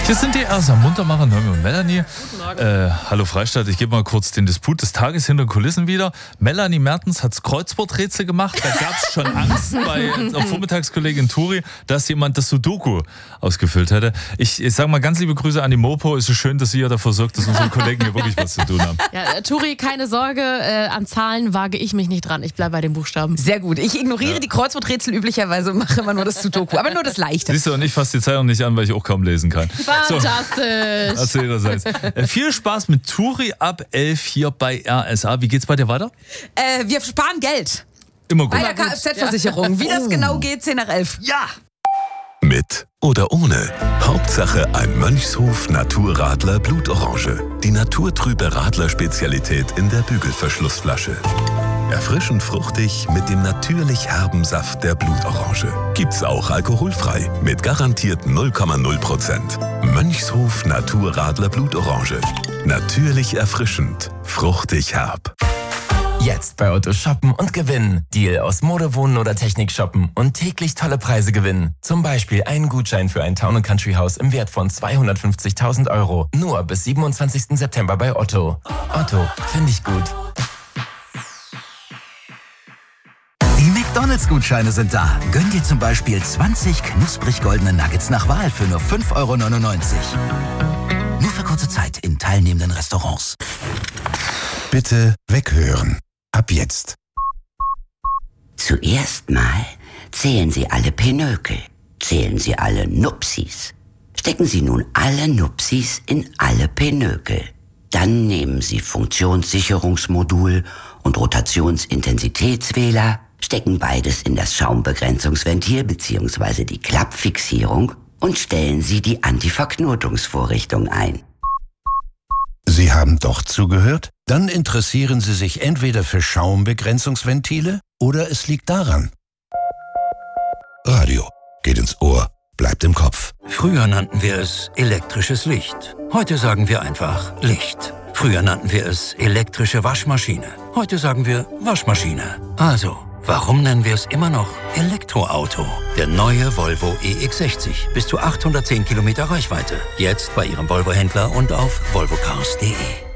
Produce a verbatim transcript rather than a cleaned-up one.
Hier sind die ersten Muntermacher, Noemi und Melanie. Guten Morgen. Äh, hallo Freistadt, ich gebe mal kurz den Disput des Tages hinter den Kulissen wieder. Melanie Mertens hat das Kreuzworträtsel gemacht. Da gab es schon Angst bei der Vormittagskollegin Turi, dass jemand das Sudoku ausgefüllt hätte. Ich, ich sage mal ganz liebe Grüße an die Mopo. Es ist schön, dass sie ja dafür sorgt, dass unsere Kollegen hier wirklich was zu tun haben. Ja, Turi, keine Sorge, äh, an Zahlen wage ich mich nicht dran. Ich bleibe bei den Buchstaben. Sehr gut. Ich ignoriere ja. die Kreuzworträtsel üblicherweise und mache immer nur das Sudoku. Aber nur das Leichte. Siehst du, und ich fasse die Zeitung nicht an, weil ich auch kaum lesen kann. Fantastisch. So, erzähl das jetzt. Äh, viel Spaß mit Turi ab elf hier bei R S A. Wie geht's bei dir weiter? Äh, wir sparen Geld. Immer gut. Bei der Kfz-Versicherung. Ja. Wie das genau geht, zehn nach elf. Ja! Mit oder ohne. Hauptsache ein Mönchshof Naturradler Blutorange. Die naturtrübe Radler-Spezialität in der Bügelverschlussflasche. Erfrischend fruchtig mit dem natürlich herben Saft der Blutorange. Gibt's auch alkoholfrei mit garantiert null Komma null Prozent. Mönchshof Naturradler Blutorange. Natürlich erfrischend, fruchtig herb. Jetzt bei Otto shoppen und gewinnen. Deal aus Mode, Wohnen oder Technik shoppen und täglich tolle Preise gewinnen. Zum Beispiel einen Gutschein für ein Town and Country Haus im Wert von zweihundertfünfzigtausend Euro. Nur bis siebenundzwanzigsten September bei Otto. Otto, finde ich gut. Die McDonalds-Gutscheine sind da. Gönn dir zum Beispiel zwanzig knusprig goldene Nuggets nach Wahl für nur fünf Euro neunundneunzig. Nur für kurze Zeit in teilnehmenden Restaurants. Bitte weghören. Ab jetzt. Zuerst mal zählen Sie alle Pinökel. Zählen Sie alle Nupsis. Stecken Sie nun alle Nupsis in alle Pinökel. Dann nehmen Sie Funktionssicherungsmodul und Rotationsintensitätswähler, stecken beides in das Schaumbegrenzungsventil bzw. die Klappfixierung und stellen Sie die Antiverknotungsvorrichtung ein. Sie haben doch zugehört? Dann interessieren Sie sich entweder für Schaumbegrenzungsventile oder es liegt daran. Radio geht ins Ohr, bleibt im Kopf. Früher nannten wir es elektrisches Licht. Heute sagen wir einfach Licht. Früher nannten wir es elektrische Waschmaschine. Heute sagen wir Waschmaschine. Also, warum nennen wir es immer noch Elektroauto? Der neue Volvo E X sechzig. Bis zu achthundertzehn Kilometer Reichweite. Jetzt bei Ihrem Volvo-Händler und auf volvo cars punkt de.